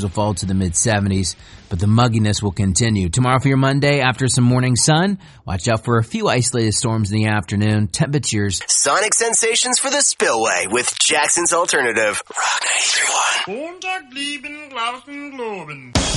will fall to the mid-70s, but the mugginess will continue. Tomorrow for your Monday, after some morning sun, watch out for a few isolated storms in the afternoon. Temperatures. Sonic Sensations for the Spillway with Jackson's Alternative. Rock 93.1. Montag blieben Glauben globen.